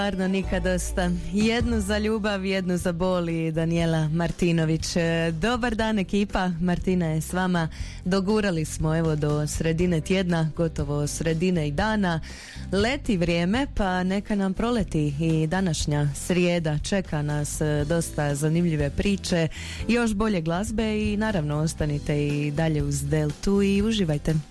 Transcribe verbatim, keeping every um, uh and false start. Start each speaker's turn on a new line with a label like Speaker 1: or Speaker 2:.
Speaker 1: Stvarno nikad dosta. Jednu za ljubav, jednu za bol i Danijela Martinović. Dobar dan ekipa, Martina je s vama. Dogurali smo evo do sredine tjedna, gotovo sredine i dana. Leti vrijeme, pa neka nam proleti i današnja srijeda. Čeka nas dosta zanimljive priče, još bolje glazbe i naravno ostanite i dalje uz Deltu i uživajte.